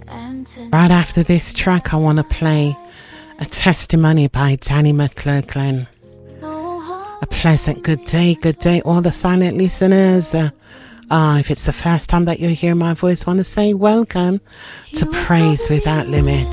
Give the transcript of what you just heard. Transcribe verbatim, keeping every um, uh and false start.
Right after this track, I want to play a testimony by Danny McClurkin. A pleasant good day, good day, all the silent listeners. Uh, uh, if it's the first time that you hear my voice, I want to say welcome to Praise Without Limit.